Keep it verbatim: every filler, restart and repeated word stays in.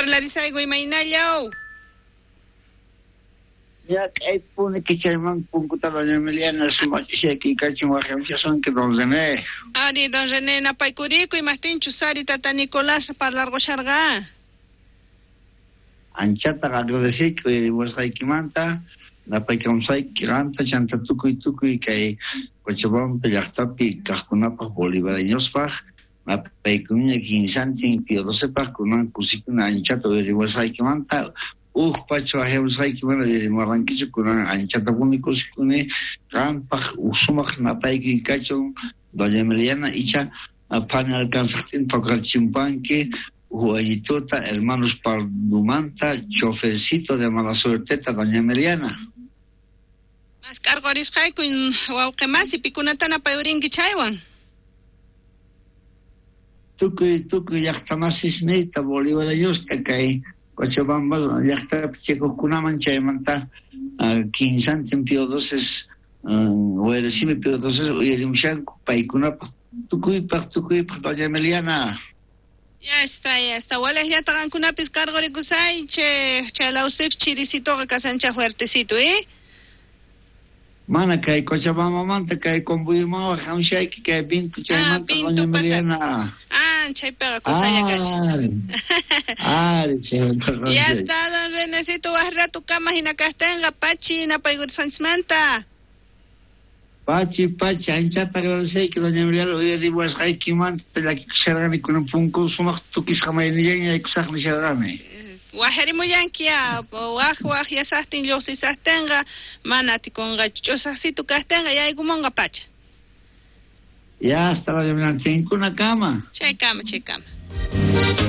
parlarisaygu imaynallau. Ya que pone que chaman punkuta doña Emiliana sumachisha que cachimo son que don René. Ari don René napaykuriku imastinchu sari tata Nicolás parlargo sharga. Anchata agradecer que vos hay que manta, la paikamsai kiranta chanta tukuy tukuy kay Cochabamba pellaqtapi kaqkunapas bolivariañospaq la paykuña quinsantin piodosepaq kunan kusikuna anchata averiguasaykimanta uj pacho ajewsaykimana de Marranquillo kunan anchata kunikusikuni qampaq usumaq napayki kachon doña Emiliana icha apani alcanzaqtin toqarchimpanki Juayituta, hermanos Pardumanta, chofercito de mala suerteta, doña Emiliana. Mas cargorisqay kun wawqimasi pikunatana payurinki chaywan. Tukuy tukuy llaqtamasisniyta bolivariañosta kay Cochabamba llaqtapi chaykunaman chaymanta quinsantin piodoses hueresimi piodoses uyarimushanku paykunapaq tukuypaq tukuypaq doña Emiliana. Ya está, ya está. Wala ya tagan kunapis cargorikusay che chala usted chirisito que casancha fuertecito, ¿eh? Mana kay Cochabamba manta kay kombuyma hamshay que kay bintu chay Ah, manta pintu doña pata. Emiliana. Ah, chay pega cosa ya casi. Ah, chay. Ya está, don Renecito, barra tu cama y na castenga pachi na paigur sansmanta. Pachi, pachi, anchata agradecer que doña Emiliana hoy digo es hay que manta la que shargani con un punco sumak tukis kamayniyanya ikusakni shargani. Waheri muyankia, wah wah ya sahtin yo si sahtenga, manati konga chosasitu castenga ya igumonga pacha. Ya hasta la Emiliana, tengo una cama. Che cama, che cama.